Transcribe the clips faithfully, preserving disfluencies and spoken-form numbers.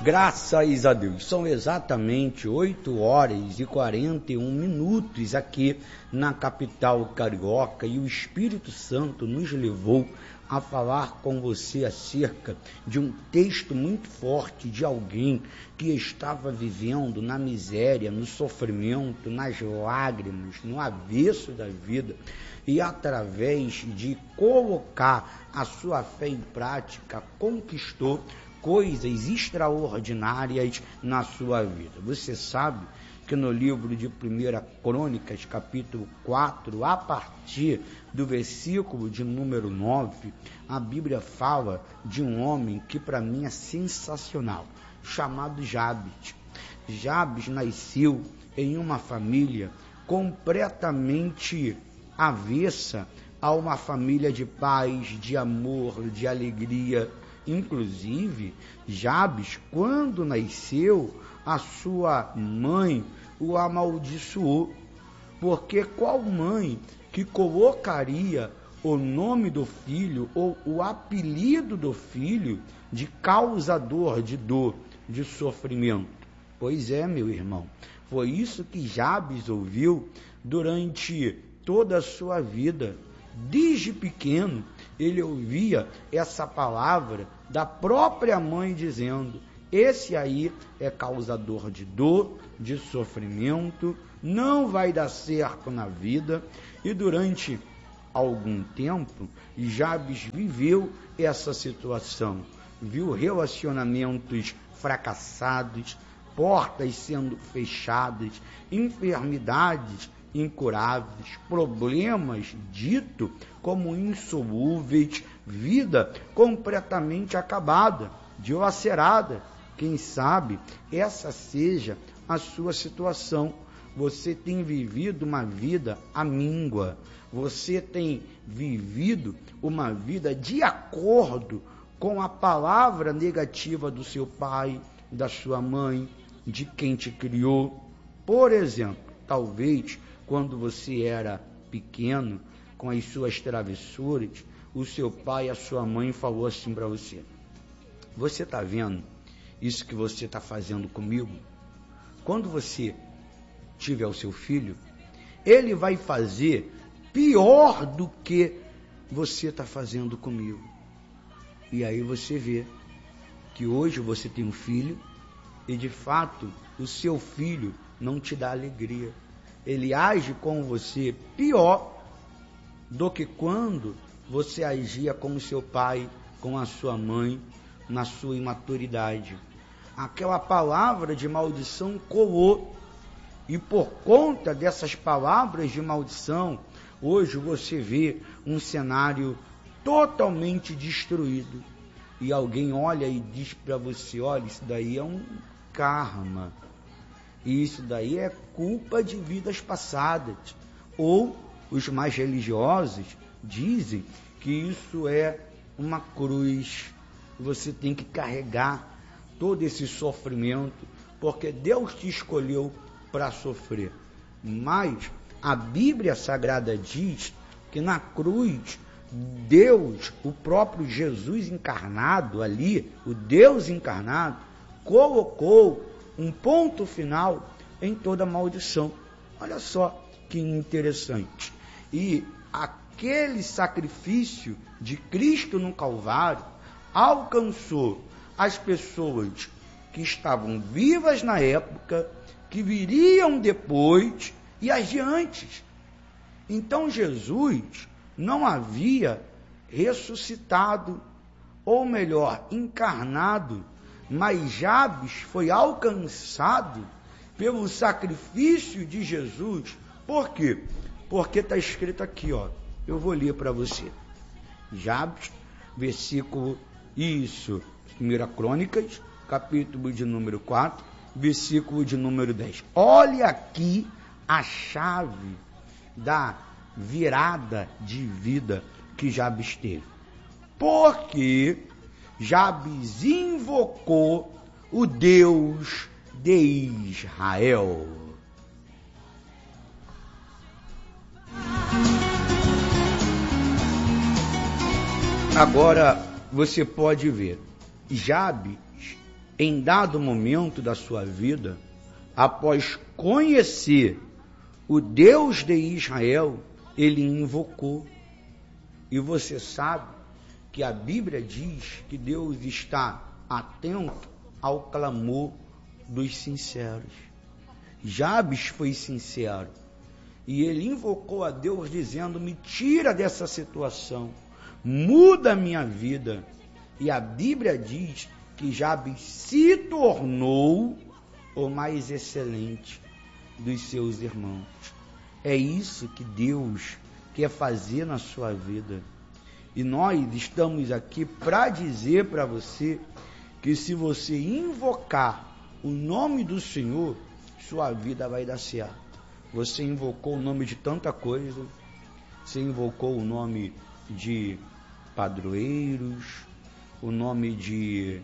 Graças a Deus, são exatamente oito horas e quarenta e um minutos aqui na capital carioca e o Espírito Santo nos levou a falar com você acerca de um texto muito forte de alguém que estava vivendo na miséria, no sofrimento, nas lágrimas, no avesso da vida, e através de colocar a sua fé em prática, conquistou coisas extraordinárias na sua vida. Você sabe que no livro de primeira Crônicas, capítulo quatro, a partir do versículo de número nove, a Bíblia fala de um homem que para mim é sensacional, chamado Jabes. Jabes nasceu em uma família completamente avessa a uma família de paz, de amor, de alegria. Inclusive, Jabes, quando nasceu, a sua mãe o amaldiçoou, porque qual mãe que colocaria o nome do filho ou o apelido do filho de causador de dor, de sofrimento? Pois é, meu irmão, foi isso que Jabes ouviu durante toda a sua vida. Desde pequeno, ele ouvia essa palavra da própria mãe dizendo: esse aí é causador de dor, de sofrimento, não vai dar certo na vida. E durante algum tempo, Jabes viveu essa situação, viu relacionamentos fracassados, portas sendo fechadas, enfermidades incuráveis, problemas dito como insolúveis, vida completamente acabada, dilacerada. Quem sabe essa seja a sua situação. Você tem vivido uma vida amíngua, você tem vivido uma vida de acordo com a palavra negativa do seu pai, da sua mãe, de quem te criou. Por exemplo, talvez quando você era pequeno, com as suas travessuras, o seu pai e a sua mãe falou assim para você: você está vendo isso que você está fazendo comigo? Quando você tiver o seu filho, ele vai fazer pior do que você está fazendo comigo. E aí você vê que hoje você tem um filho e de fato o seu filho não te dá alegria. Ele age com você pior do que quando você agia com o seu pai, com a sua mãe, na sua imaturidade. Aquela palavra de maldição colou, e por conta dessas palavras de maldição, hoje você vê um cenário totalmente destruído. E alguém olha e diz para você: olha, isso daí é um karma. E isso daí é culpa de vidas passadas. Ou os mais religiosos dizem que isso é uma cruz. Você tem que carregar todo esse sofrimento, porque Deus te escolheu para sofrer. Mas a Bíblia Sagrada diz que na cruz, Deus, o próprio Jesus encarnado ali, o Deus encarnado, colocou um ponto final em toda maldição. Olha só que interessante. E aquele sacrifício de Cristo no Calvário alcançou as pessoas que estavam vivas na época, que viriam depois e as de antes. Então Jesus não havia ressuscitado, ou melhor, encarnado, mas Jabes foi alcançado pelo sacrifício de Jesus. Por quê? Porque está escrito aqui, ó. Eu vou ler para você. Jabes, versículo, isso, primeira Crônicas, capítulo de número quatro, versículo de número dez. Olha aqui a chave da virada de vida que Jabes teve. Porque Jabes invocou o Deus de Israel. Agora você pode ver, Jabes em dado momento da sua vida, após conhecer o Deus de Israel, ele invocou. E você sabe que a Bíblia diz que Deus está atento ao clamor dos sinceros. Jabes foi sincero e ele invocou a Deus dizendo: me tira dessa situação, muda a minha vida. E a Bíblia diz que Jabes se tornou o mais excelente dos seus irmãos. É isso que Deus quer fazer na sua vida. E nós estamos aqui para dizer para você que se você invocar o nome do Senhor, sua vida vai dar certo. Você invocou o nome de tanta coisa, você invocou o nome de padroeiros, o nome de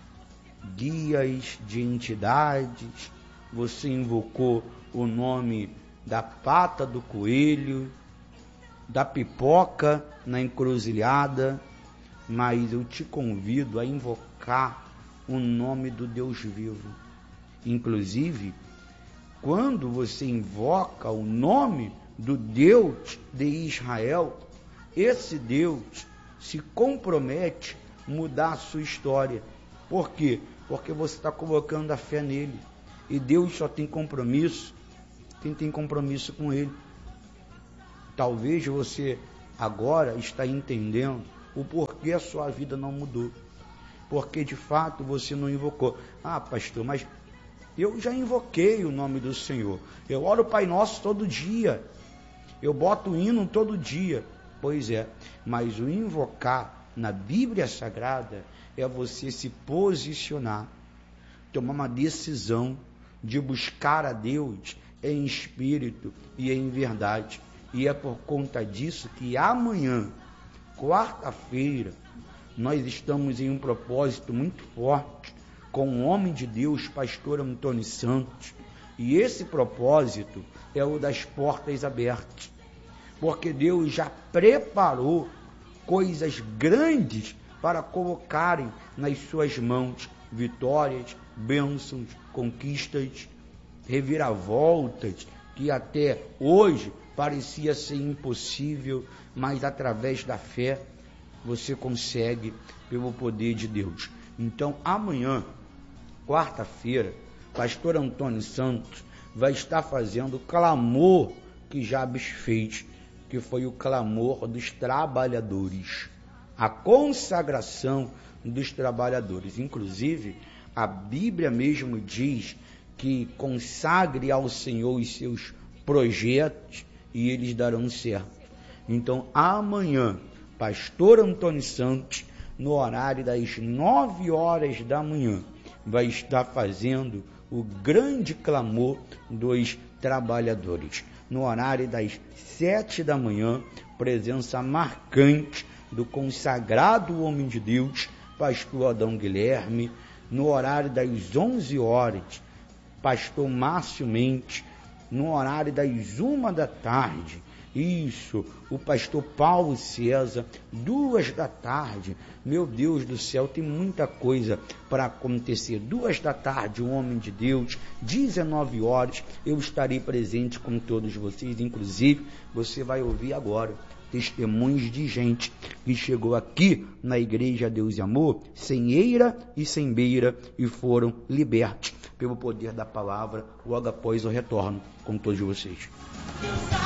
guias, de entidades, você invocou o nome da pata do coelho, da pipoca na encruzilhada, mas eu te convido a invocar o nome do Deus vivo. Inclusive, quando você invoca o nome do Deus de Israel, esse Deus se compromete a mudar a sua história. Por quê? Porque você está colocando a fé nele. E Deus só tem compromisso quem tem compromisso com ele. Talvez você agora está entendendo o porquê a sua vida não mudou. Porque de fato você não invocou. Ah, pastor, mas eu já invoquei o nome do Senhor. Eu oro o Pai Nosso todo dia. Eu boto o hino todo dia. Pois é, mas o invocar na Bíblia Sagrada é você se posicionar, tomar uma decisão de buscar a Deus em espírito e em verdade. E é por conta disso que amanhã, quarta-feira, nós estamos em um propósito muito forte com o homem de Deus, pastor Antônio Santos. E esse propósito é o das portas abertas. Porque Deus já preparou coisas grandes para colocarem nas suas mãos vitórias, bênçãos, conquistas, reviravoltas, que até hoje parecia ser impossível, mas através da fé você consegue pelo poder de Deus. Então amanhã, quarta-feira, pastor Antônio Santos vai estar fazendo o clamor que Jabes fez, que foi o clamor dos trabalhadores, a consagração dos trabalhadores. Inclusive, a Bíblia mesmo diz que consagre ao Senhor os seus projetos e eles darão certo. Então, amanhã, pastor Antônio Santos, no horário das nove horas da manhã, vai estar fazendo o grande clamor dos trabalhadores. No horário das sete da manhã, presença marcante do consagrado homem de Deus, pastor Adão Guilherme. No horário das onze horas, pastor Márcio Mendes. No horário das uma da tarde, isso, o pastor Paulo César, duas da tarde. Meu Deus do céu, tem muita coisa para acontecer. Duas da tarde, um homem de Deus, dezenove horas, eu estarei presente com todos vocês. Inclusive, você vai ouvir agora testemunhos de gente que chegou aqui na Igreja Deus e Amor, sem eira e sem beira, e foram libertos pelo poder da palavra, logo após o retorno com todos vocês.